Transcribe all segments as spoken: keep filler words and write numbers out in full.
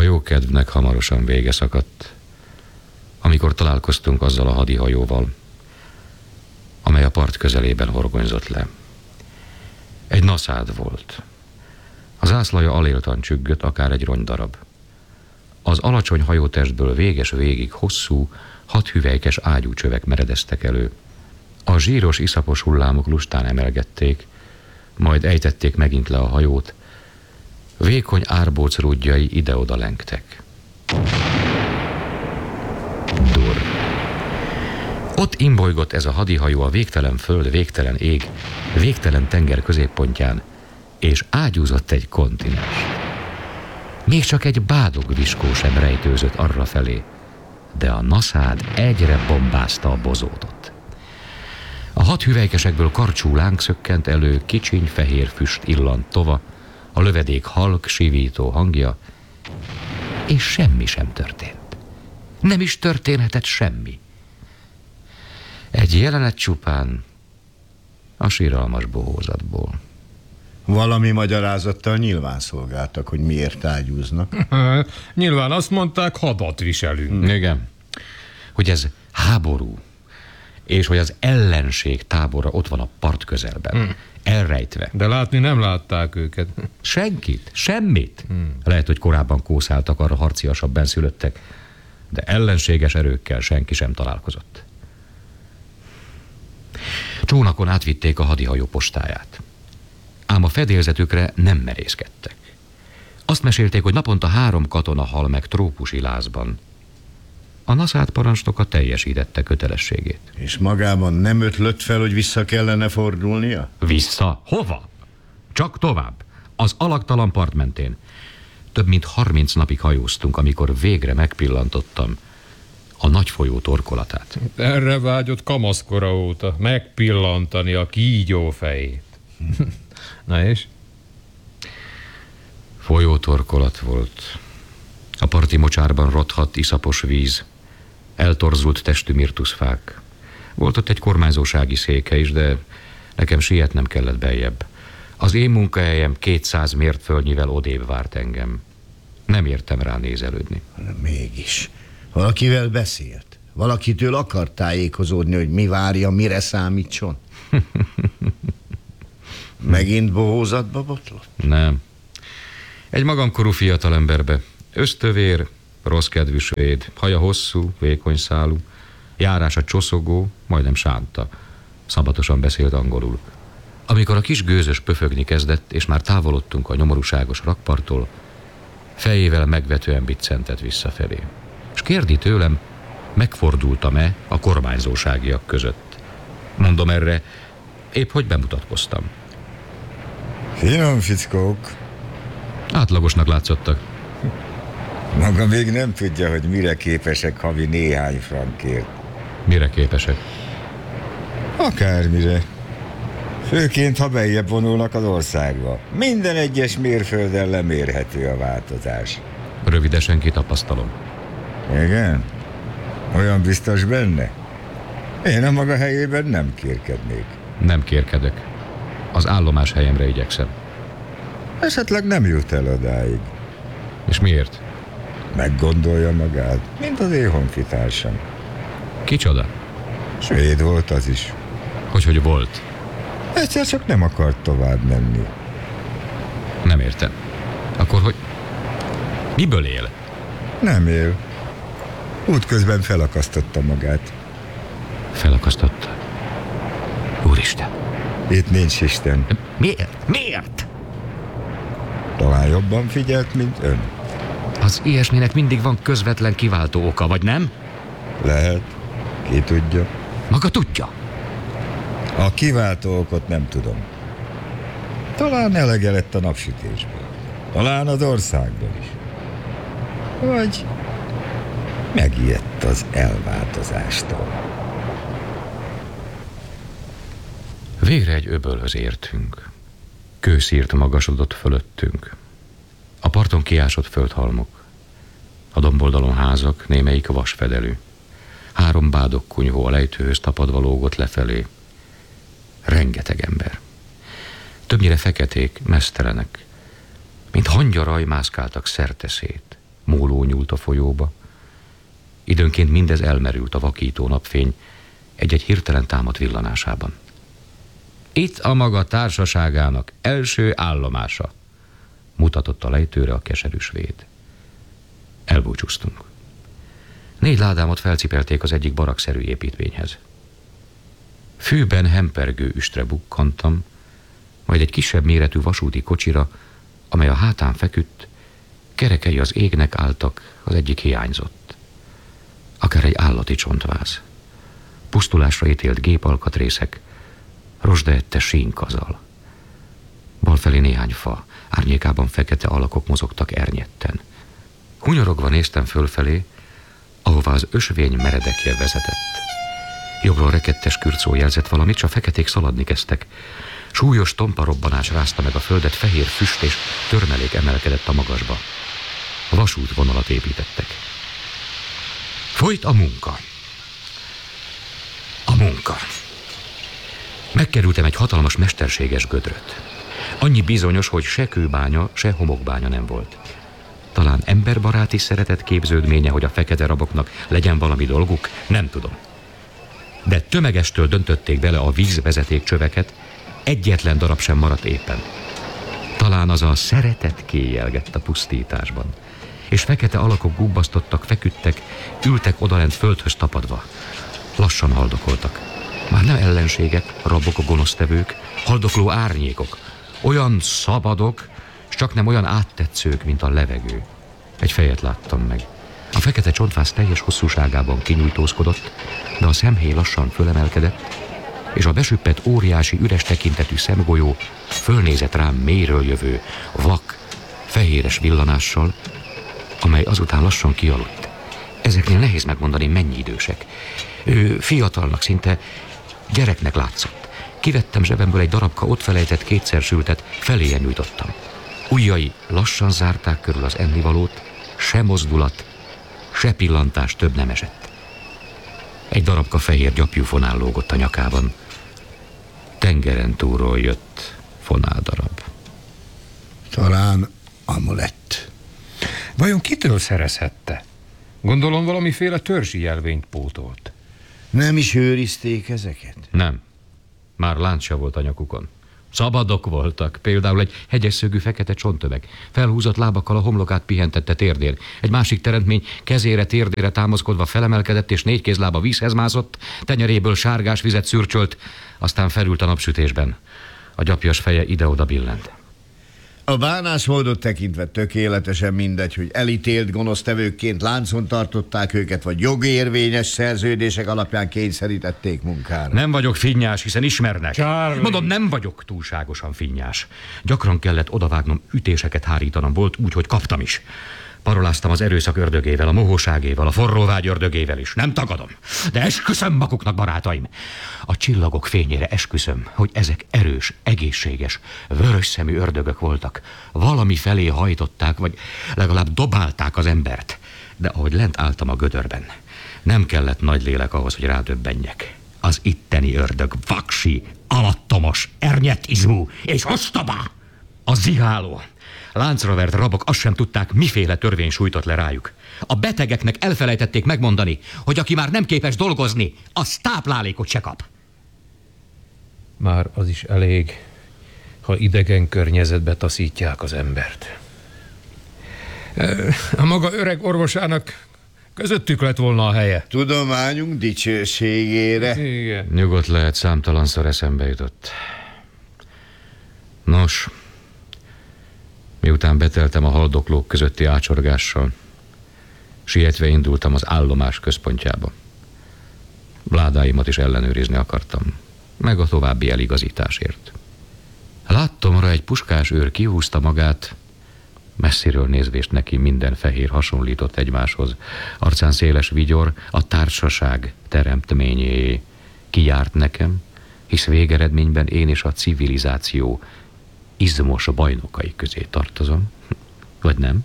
jó kedvnek hamarosan vége szakadt, amikor találkoztunk azzal a hadihajóval, amely a part közelében horgonyzott le. Egy naszád volt. Az zászlaja aléltan csüggött, akár egy rongydarab. Az alacsony hajótestből véges végig hosszú, hat hüvelykes ágyúcsövek meredeztek elő. A zsíros, iszapos hullámok lustán emelgették, majd ejtették megint le a hajót. Vékony árbóc rúdjai ide-oda lengtek. Dur. Ott imbolygott ez a hadihajó a végtelen föld, végtelen ég, végtelen tenger középpontján, és ágyúzott egy kontinenst. Még csak egy bádogviskó sem rejtőzött arra felé, de a naszád egyre bombázta a bozótot. A hat hüvelykesekből karcsú láng szökkent elő, kicsiny fehér füst illant tova, a lövedék halk, sivító hangja, és semmi sem történt. Nem is történhetett semmi. Egy jelenet csupán a síralmas bohózatból. Valami magyarázattal nyilván szolgáltak, hogy miért ágyúznak. Nyilván azt mondták, hadat viselünk. Igen. Hogy ez háború, és hogy az ellenség tábora ott van a part közelben, hmm. elrejtve. De látni nem látták őket. Senkit, semmit. Hmm. Lehet, hogy korábban kószáltak, arra harciasabb benszülöttek, de ellenséges erőkkel senki sem találkozott. Csónakon átvitték a hadihajó postáját. Ám a fedélzetükre nem merészkedtek. Azt mesélték, hogy naponta három katona hal meg trópusi lázban. A naszád parancsnoka teljesítette kötelességét. És magában nem ötlött fel, hogy vissza kellene fordulnia? Vissza? Hova? Csak tovább. Az alaktalan part mentén. Több mint harminc napig hajóztunk, amikor végre megpillantottam a nagy folyó torkolatát. Erre vágyott kamaszkora óta, megpillantani a kígyó fejét. Na és? Folyótorkolat volt. A parti mocsárban rothadt iszapos víz, eltorzult testű mirtuszfák. Volt ott egy kormányzósági széke is, de nekem sietnem kellett beljebb. Az én munkahelyem kétszáz mértföldnyivel odébb várt engem. Nem értem rá nézelődni. Mégis. Valakivel beszélt? Valakitől akart tájékozódni, hogy mi várja, mire számítson? Megint bohózatba botlott? Nem. Egy magamkorú fiatalemberbe. Ösztövér, rosszkedvű svéd, haja hosszú, vékony szálú, járása csoszogó, majdnem sánta. Szabatosan beszélt angolul. Amikor a kis gőzös pöfögni kezdett, és már távolodtunk a nyomorúságos rakparttól, fejével megvetően biccentett visszafelé. És kérdi tőlem, megfordultam-e a kormányzóságiak között. Mondom erre, épp hogy bemutatkoztam. Finom fickók. Átlagosnak látszottak. Maga még nem tudja, hogy mire képesek havi néhány frankért. Mire képesek? Akármire. Főként, ha beljebb vonulnak az országba. Minden egyes mérfölden lemérhető a változás. Rövidesen kitapasztalom. Igen? Olyan biztos benne? Én a maga helyében nem kérkednék. Nem kérkedek. Az állomás helyemre igyekszem. Esetleg nem jut el odáig. És miért? Meggondolja magát, mint az én honfitársam. Kicsoda? Svéd volt az is. Hogy, hogy volt? Egyszer csak nem akart tovább menni. Nem értem. Akkor hogy? Miből él? Nem él. Útközben felakasztotta magát. Felakasztotta? Úristen! Itt nincs Isten. Miért? Miért? Talán jobban figyelt, mint ön. Az ilyesminek mindig van közvetlen kiváltó oka, vagy nem? Lehet. Ki tudja. Maga tudja. A kiváltó okot nem tudom. Talán elege lett a napsütésből. Talán az országból is. Vagy megijedt az elváltozástól. Végre egy öbölhöz értünk. Kőszírt magasodott fölöttünk. A parton kiásott földhalmok. A domboldalon házak, némelyik vasfedelű. Három bádogkunyhó a lejtőhöz tapadva lógott lefelé. Rengeteg ember. Többnyire feketék, meztelenek. Mint hangyaraj mászkáltak szerteszét. Móló ló nyúlt a folyóba. Időnként mindez elmerült a vakító napfény egy-egy hirtelen támadt villanásában. Itt a maga társaságának első állomása, mutatott a lejtőre a keserű svéd. Elbúcsúztunk. Négy ládámat felcipelték az egyik barakszerű építményhez. Fűben hempergő üstre bukkantam, majd egy kisebb méretű vasúti kocsira, amely a hátán feküdt, kerekei az égnek álltak, az egyik hiányzott. Akár egy állati csontváz. Pusztulásra ítélt gépalkatrészek, rozsdaette sínkazal. Balfelé néhány fa, árnyékában fekete alakok mozogtak ernyetten. Hunyorogva néztem fölfelé, ahová az ösvény meredekje vezetett. Jobbról rekettes kürcó jelzett valamit, s a feketék szaladni kezdtek. Súlyos tompa robbanás rázta meg a földet, fehér füst és törmelék emelkedett a magasba. Vasútvonalat építettek. Folyt a munka. A munka. Megkerültem egy hatalmas mesterséges gödröt. Annyi bizonyos, hogy se kőbánya, se homokbánya nem volt. Talán emberbaráti szeretet képződménye, hogy a fekete raboknak legyen valami dolguk, nem tudom. De tömegestől döntötték bele a vízvezeték csöveket, egyetlen darab sem maradt éppen. Talán az a szeretet kéjelgett a pusztításban, és fekete alakok gubbasztottak, feküdtek, ültek odalent földhöz tapadva. Lassan haldokoltak. Már nem ellenségek, rabok, a gonosztevők, haldokló árnyékok, olyan szabadok, s csak nem olyan áttetszők, mint a levegő. Egy fejet láttam meg. A fekete csontváz teljes hosszúságában kinyújtózkodott, de a szemhéj lassan fölemelkedett, és a besüppett óriási üres tekintetű szemgolyó fölnézett rám mélyről jövő, vak, fehéres villanással, amely azután lassan kialudt. Ezeknél nehéz megmondani, mennyi idősek. Ő fiatalnak, szinte gyereknek látszott. Kivettem zsebemből egy darabka ott felejtett kétszer sültet, feléje nyújtottam. Ujjai lassan zárták körül az ennivalót, se mozdulat, se pillantás több nem esett. Egy darabka fehér gyapjúfonál lógott a nyakában. Tengeren túlról jött fonáldarab. Talán amulett. Vajon kitől szerezhette? Gondolom valamiféle törzsi jelvényt pótolt. Nem is őrizték ezeket? Nem. Már lánc se volt a nyakukon. Szabadok voltak, például egy hegyes szögű fekete csonttömeg. Felhúzott lábakkal a homlokát pihentette térdén. Egy másik teremtmény kezére, térdére támaszkodva felemelkedett, és négy kézlába vízhez mászott, tenyeréből sárgás vizet szürcsölt, aztán felült a napsütésben. A gyapjas feje ide-oda billent. A bánásmódot tekintve tökéletesen mindegy, hogy elítélt gonosztevőkként láncon tartották őket, vagy jogérvényes szerződések alapján kényszerítették munkára. Nem vagyok finnyás, hiszen ismernek. Charlie. Mondom, nem vagyok túlságosan finnyás. Gyakran kellett odavágnom, ütéseket hárítanom, volt úgy, hogy kaptam is. Paroláztam az erőszak ördögével, a mohóságéval, a forróvágy ördögével is. Nem tagadom, de esküszöm maguknak, barátaim. A csillagok fényére esküszöm, hogy ezek erős, egészséges, vörös szemű ördögök voltak. Valami felé hajtották, vagy legalább dobálták az embert. De ahogy lent álltam a gödörben, nem kellett nagy lélek ahhoz, hogy rádöbbenjek. Az itteni ördög vaksi, alattomos, ernyett izmú és ostobá. A ziháló, láncra vert rabok azt sem tudták, miféle törvény sújtott le rájuk. A betegeknek elfelejtették megmondani, hogy aki már nem képes dolgozni, az táplálékot se kap. Már az is elég, ha idegen környezetbe taszítják az embert. A maga öreg orvosának közöttük lett volna a helye. Tudományunk dicsőségére. Igen. Nyugodt lehet, számtalanszor eszembe jutott. Nos, miután beteltem a haldoklók közötti ácsorgással, sietve indultam az állomás központjába. Ládáimat is ellenőrizni akartam, meg a további eligazításért. Láttomra egy puskás őr kihúzta magát, messziről nézvést neki minden fehér hasonlított egymáshoz. Arcán széles vigyor, a társaság teremtményéé. Kijárt nekem, hisz végeredményben én és a civilizáció izmos bajnokai közé tartozom. Vagy nem?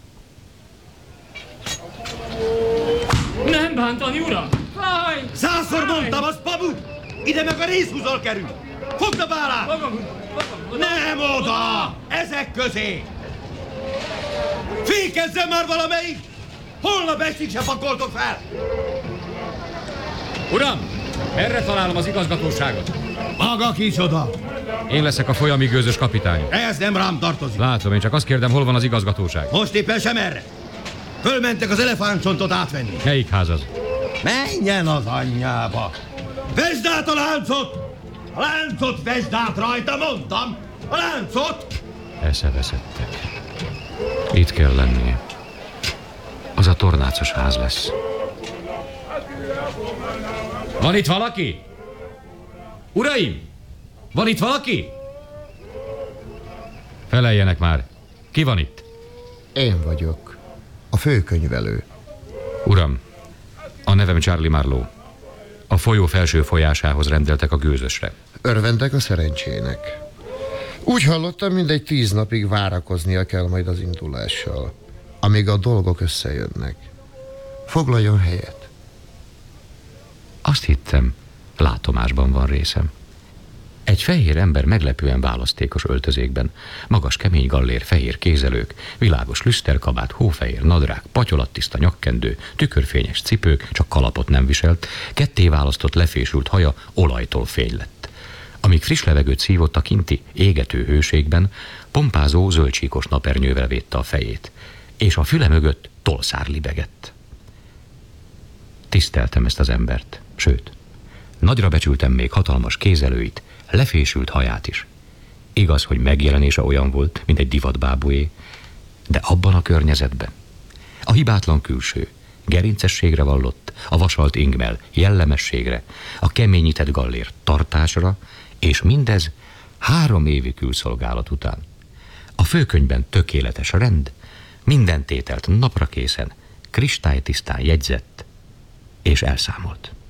Nem bántani, uram! Fáj! Százszor mondtam, az pabu! Ide meg a részhúzal kerül! Fogd a bálát! Magam, magam, Nem oda! Ezek közé! Fékezzen már valamelyik! Holnap estig se pakoltok fel! Uram, erre találom az igazgatóságot. Maga kicsoda? Én leszek a folyami gőzös kapitány. Ez nem rám tartozik. Látom, én csak azt kérdem, hol van az igazgatóság. Most éppen sem erre. Fölmentek az elefántcsontot átvenni. Melyik ház az? Menjen az anyjába! Vesd át a láncot! A láncot vesd át rajta, mondtam! A láncot! Eszeveszettek. Itt kell lennie. Az a tornácos ház lesz. Van itt valaki? Uraim! Van itt valaki? Feleljenek már. Ki van itt? Én vagyok. A főkönyvelő. Uram, a nevem Charlie Marlowe. A folyó felső folyásához rendeltek a gőzösre. Örvendek a szerencsének. Úgy hallottam, mindegy tíz napig várakoznia kell majd az indulással, amíg a dolgok összejönnek. Foglaljon helyet. Azt hittem, látomásban van részem. Egy fehér ember meglepően választékos öltözékben, magas kemény gallér, fehér kézelők, világos lüszterkabát, hófehér nadrág, patyolattiszta nyakkendő, tükörfényes cipők, csak kalapot nem viselt, ketté választott lefésült haja olajtól fény lett. Amíg friss levegőt szívott a kinti, égető hőségben, pompázó zöldcsíkos napernyővel védte a fejét, és a füle mögött tolszár libegett. Tiszteltem ezt az embert, sőt, nagyra becsültem még hatalmas kézelőit, lefésült haját is. Igaz, hogy megjelenése olyan volt, mint egy divatbábué, de abban a környezetben. A hibátlan külső, gerincességre vallott, a vasalt ingmel jellemességre, a keményített gallér tartásra, és mindez három évi külszolgálat után. A főkönyvben tökéletes rend, minden tételt napra készen, kristálytisztán jegyzett és elszámolt.